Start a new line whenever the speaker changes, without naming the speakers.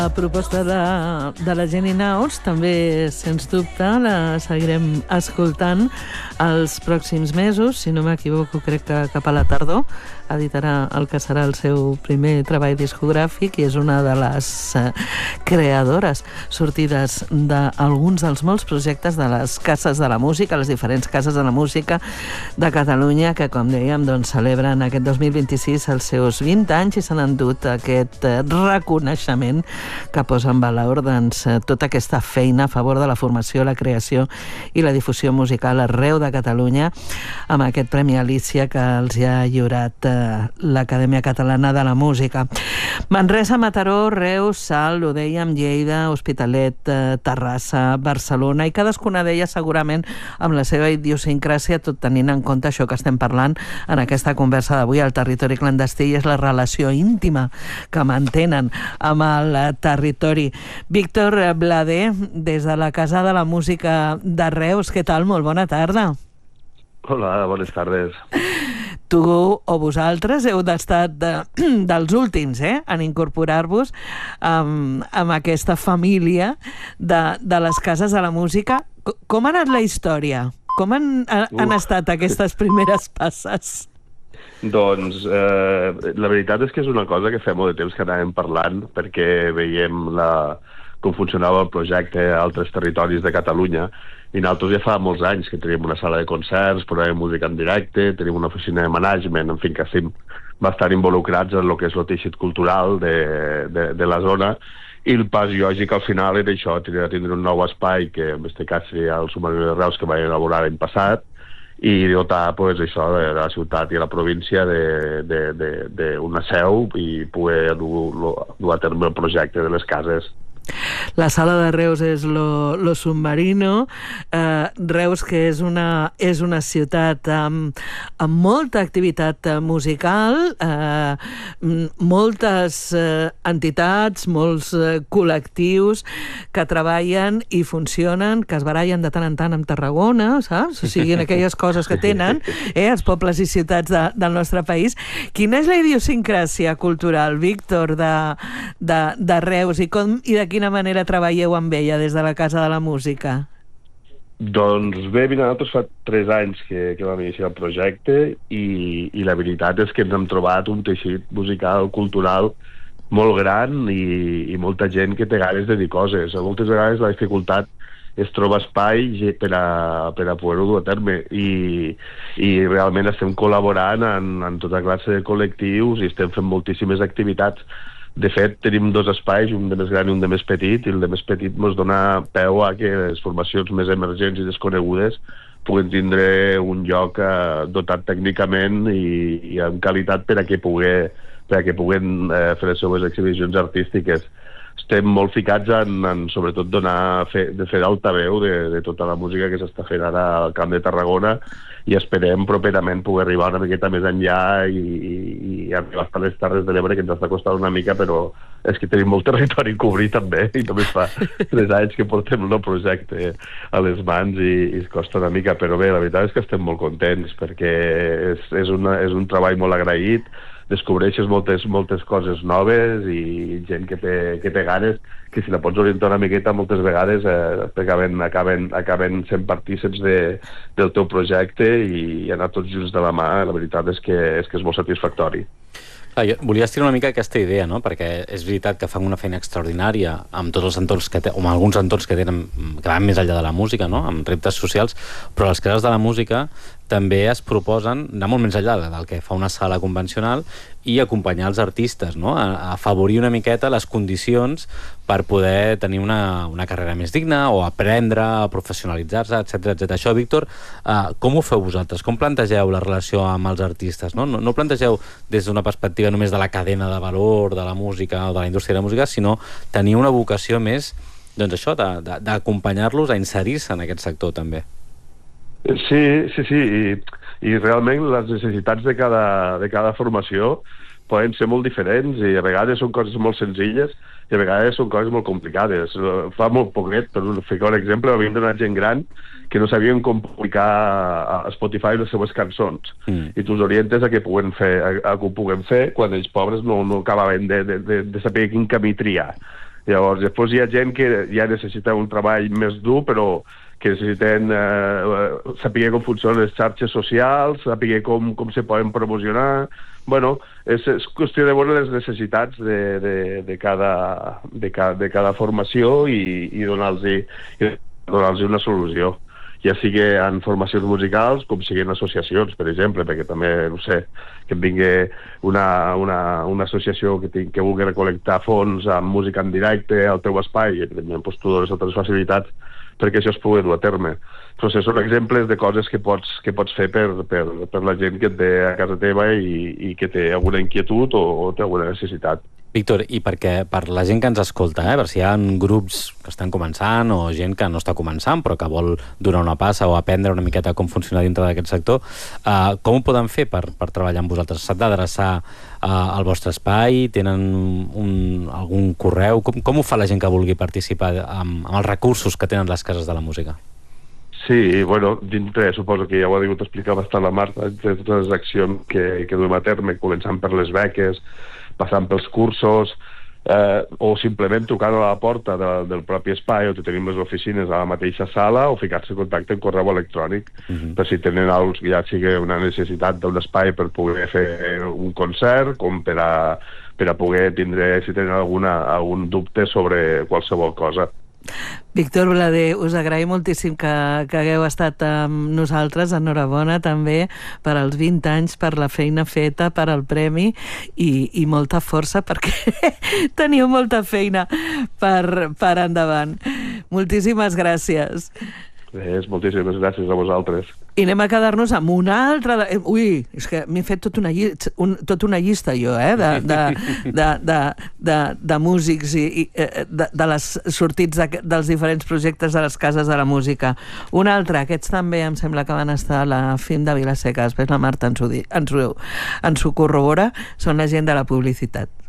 La proposta de la Jenny Naus també, sens dubte, la seguirem escoltant els pròxims mesos. Si no m'equivoco, crec que cap a la tardor editarà el que serà el seu primer treball discogràfic i és una de les creadores sortides d'alguns dels molts projectes de les cases de la música, les diferents cases de la música de Catalunya, que, com dèiem, doncs, celebren aquest 2026 els seus 20 anys i s'han endut aquest reconeixement que posa en valor, doncs, tota aquesta feina a favor de la formació, la creació i la difusió musical arreu de Catalunya, amb aquest Premi Alícia que els hi ha lliurat l'Acadèmia Catalana de la Música. Manresa, Mataró, Reus, Salt, ho dèiem, Lleida, Hospitalet, Terrassa, Barcelona, i cadascuna d'elles segurament amb la seva idiosincràsia, tot tenint en compte això que estem parlant en aquesta conversa d'avui, el territori clandestí, és la relació íntima que mantenen amb el territori. Víctor Blader, des de la Casa de la Música de Reus, què tal? Molt bona tarda.
Hola, bones tardes.
Tu o vosaltres heu d'estar dels últims en incorporar-vos amb aquesta família de les cases de la música. Com ha anat la història? Com han estat aquestes primeres passes?
Doncs la veritat és que és una cosa que fa molt de temps que anàvem parlant, perquè veiem com funcionava el projecte a altres territoris de Catalunya, i nosaltres ja fa molts anys que tenim una sala de concerts, programem música en directe, tenim una oficina de management, en fi, que estem bastant involucrats en el que és el teixit cultural de la zona, i el pas lògic al final era això, tindre un nou espai, que en aquest cas seria el Submarino de Reus, que va elaborar l'any passat, i dotar això de la ciutat i la província d'una seu i poder dur a terme el projecte de les cases.
La sala de Reus és lo Submarino. Reus, que és una ciutat amb molta activitat musical, moltes entitats, molts col·lectius que treballen i funcionen, que es barallen de tant en tant amb Tarragona, saps? O sigui, aquelles coses que tenen els pobles i ciutats del nostre país. Quina és la idiosincràsia cultural, Víctor, de Reus, i de quina manera treballeu amb ella des de la Casa de la Música?
Doncs bé, mira, nosaltres fa 3 anys que vam iniciar el projecte i la veritat és que ens hem trobat un teixit musical, cultural molt gran i molta gent que té ganes de dir coses. Moltes vegades la dificultat és trobar espai per a poder-ho dur a terme i realment estem col·laborant en tota classe de col·lectius i estem fent moltíssimes activitats. De fet, tenim 2 espais, un de més gran i un de més petit, i el de més petit ens dona peu a que les formacions més emergents i desconegudes puguen tindre un lloc dotat tècnicament i amb qualitat per a que puguen fer les seves exhibicions artístiques. Estem molt ficats en sobretot de fer d'altaveu de tota la música que s'està fent ara al Camp de Tarragona i esperem properament poder arribar una miqueta més enllà i arribar a les Terres de l'Ebre, que ens està costant una mica, però és que tenim molt territori a cobrir també i només fa 3 anys que portem el projecte a les mans i es costa una mica, però bé, la veritat és que estem molt contents perquè és un treball molt agraït, descobreixes moltes coses noves i gent que té ganes, que si la pots orientar una miqueta moltes vegades acaben sent partícips del teu projecte i anar tots junts de la mà. La veritat és que és molt satisfactori.
Jo volia estirar una mica aquesta idea, no? Perquè és veritat que fan una feina extraordinària amb tots els entorns o amb alguns entorns que van més enllà de la música, no? Amb reptes socials, però les cases de la música també es proposen anar molt més enllà del que fa una sala convencional i acompanyar els artistes, no? A afavorir una miqueta les condicions per poder tenir una carrera més digna o aprendre, a professionalitzar-se, etc. Això, Víctor, com ho feu vosaltres? Com plantegeu la relació amb els artistes? No plantegeu des d'una perspectiva només de la cadena de valor de la música o de la indústria de la música, sinó tenir una vocació més, doncs això, d'acompanyar-los a inserir-se en aquest sector també.
Sí, i realment les necessitats de cada formació poden ser molt diferents i a vegades són coses molt senzilles i a vegades són coses molt complicades. Fa molt poquet, per ficar un exemple, havíem donat gent gran que no sabien com publicar a Spotify les seues cançons i tu els orientes a que ho puguem fer quan ells pobres no acabaven de saber quin camí triar. Llavors, després hi ha gent que ja necessita un treball més dur, però que necessiten saber com funcionen les xarxes socials, saber com se poden promocionar. Bueno, és qüestió de veure les necessitats de cada formació i donar-los una solució. Ja sigui en formacions musicals com sigui en associacions, per exemple, perquè també, no sé, que em vingui una associació que vulgui recol·lectar fons amb música en directe al teu espai, i evidentment tu dones altres facilitats perquè això es pugui dur a terme. Entonces, són exemples de coses que pots fer per la gent que et té a casa teva i que té alguna inquietud o té alguna necessitat.
Víctor, i per la gent que ens escolta, per si hi ha grups que estan començant o gent que no està començant però que vol donar una passa o aprendre una miqueta com funciona dintre d'aquest sector, com ho poden fer per treballar amb vosaltres? S'ha d'adreçar al vostre espai? Tenen algun correu? Com ho fa la gent que vulgui participar amb els recursos que tenen les cases de la música?
Sí, bueno, dintre, suposo que ja ho ha dit explicar bastant la Marta, de totes les accions que duem a terme, començant per les beques, passant pels cursos, o simplement trucant a la porta del propi espai on tenim les oficines a la mateixa sala o ficar-se en contacte en correu electrònic per si tenen ja sigui una necessitat d'un espai per poder fer un concert com per a poder tindre, si tenen algun dubte sobre qualsevol cosa.
Víctor Blader, us agraïm moltíssim que hagueu estat amb nosaltres. Enhorabona també per als 20 anys, per la feina feta, per al premi i molta força perquè teniu molta feina per endavant. Moltíssimes gràcies.
Moltíssimes gràcies a vosaltres.
I anem a quedar-nos amb una altra... Ui, és que m'he fet tota una llista jo, de músics i de les sortits dels diferents projectes de les cases de la música. Un altre, aquests també em sembla que van estar a la FIM de Vila-seca, després la Marta ens ho corrobora, són la gent de la publicitat.